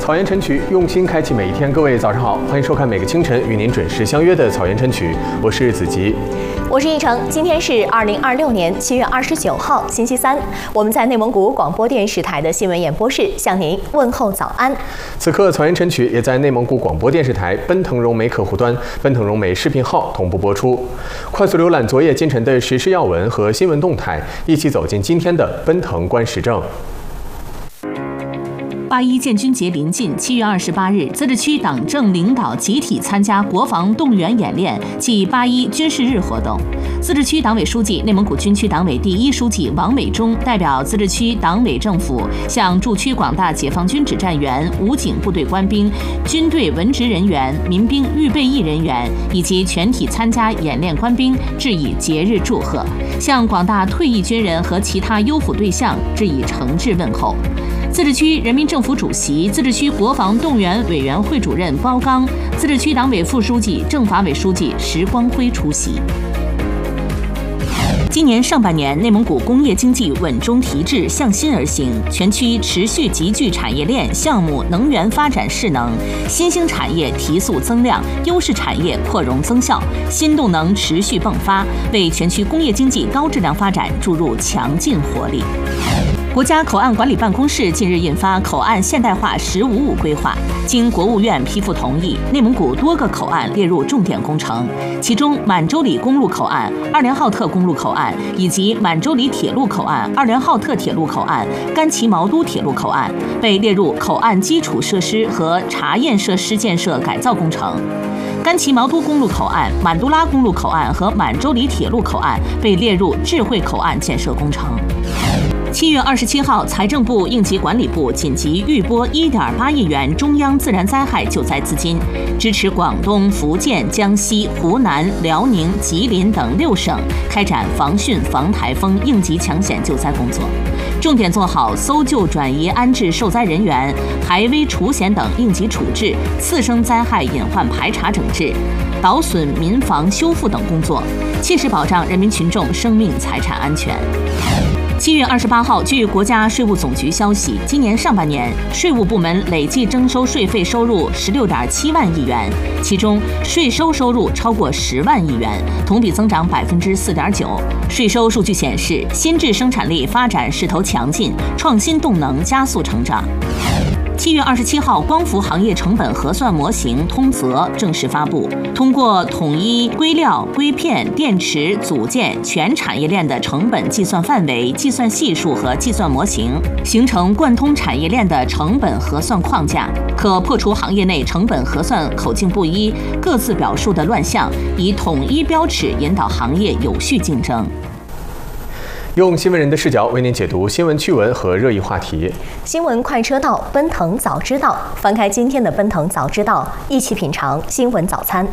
草原晨曲，用心开启每一天。各位早上好，欢迎收看每个清晨与您准时相约的草原晨曲，我是子吉。 我是一成，今天是2026年7月29号，星期三。我们在内蒙古广播电视台的新闻演播室向您问候早安。 此刻，草原晨曲也在内蒙古广播电视台奔腾融媒客户端、奔腾融媒视频号同步播出。快速浏览昨夜今晨的时事要闻和新闻动态，一起走进今天的奔腾观时政。 8·1建军节临近，7月28日，自治区党政领导集体参加国防动员演练暨8·1军事日活动。自治区党委书记、内蒙古军区党委第一书记王伟忠代表自治区党委政府，向驻区广大解放军指战员、武警部队官兵、军队文职人员、民兵预备役人员以及全体参加演练官兵致以节日祝贺，向广大退役军人和其他优抚对象致以诚挚问候。自治区人民政府主席、自治区国防动员委员会主任包刚、自治区党委副书记、政法委书记石光辉出席。今年上半年，内蒙古工业经济稳中提质、向心而行，全区持续集聚产业链、项目、能源发展势能，新兴产业提速增量，优势产业扩容增效，新动能持续迸发，为全区工业经济高质量发展注入强劲活力。国家口岸管理办公室近日印发口岸现代化“15+5”规划，经国务院批复同意，内蒙古多个口岸列入重点工程，其中满洲里公路口岸、二连浩特公路口岸以及满洲里铁路口岸、二连浩特铁路口岸、甘旗毛都铁路口岸被列入口岸基础设施和查验设施建设改造工程。甘旗毛都公路口岸、满都拉公路口岸和满洲里铁路口岸被列入智慧口岸建设工程。7月27号，财政部、应急管理部紧急预拨1.8亿元中央自然灾害救灾资金，支持广东、福建、江西、湖南、辽宁、吉林等6省开展防汛、防台风应急抢险救灾工作，重点做好搜救、转移、安置受灾人员、排危除险等应急处置、次生灾害隐患排查整治、导损民房修复等工作，切实保障人民群众生命财产安全。7月28号，据国家税务总局消息，今年上半年税务部门累计征收税费收入16.7万亿元，其中税收收入超过10万亿元，同比增长4.9%。税收数据显示，新质生产力发展势头强劲，创新动能加速成长。7月27号，光伏行业成本核算模型通则正式发布，通过统一硅料、硅片、电池、组件全产业链的成本计算范围、计算系数和计算模型，形成贯通产业链的成本核算框架，可破除行业内成本核算口径不一、各自表述的乱象，以统一标尺引导行业有序竞争。 用新闻人的视角为您解读新闻趣闻和热议话题。 新闻快车道，奔腾早知道。翻开今天的奔腾早知道，一起品尝新闻早餐。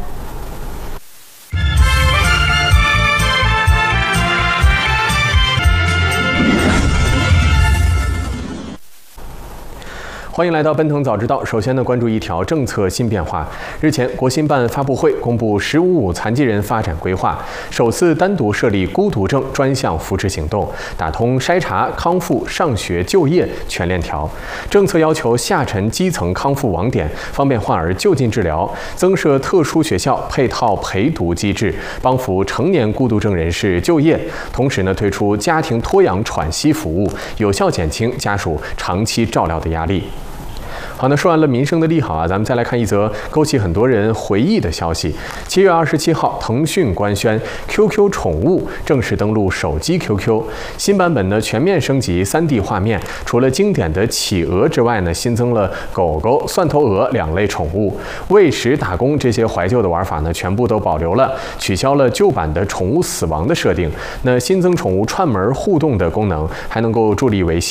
欢迎来到奔腾早知道。首先呢，关注一条政策新变化。日前，国新办发布会公布“15+5”残疾人发展规划，首次单独设立孤独症专项扶持行动，打通筛查、康复、上学、就业全链条。政策要求下沉基层康复网点，方便患儿就近治疗；增设特殊学校配套陪读机制，帮扶成年孤独症人士就业。同时呢，推出家庭托养喘息服务，有效减轻家属长期照料的压力。好，那说完了民生的利好啊，咱们再来看一则勾起很多人回忆的消息。7月27号，腾讯官宣 QQ 宠物正式登陆手机 QQ， 新版本呢全面升级 3D 画面，除了经典的企鹅之外呢，新增了狗狗、蒜头鹅2类宠物，喂食、打工这些怀旧的玩法呢全部都保留了，取消了旧版的宠物死亡的设定。那新增宠物串门互动的功能，还能够助力维系